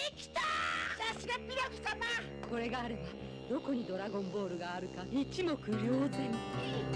きた。さすがピラフ様。 これがあればどこにドラゴンボールがあるか一目瞭然。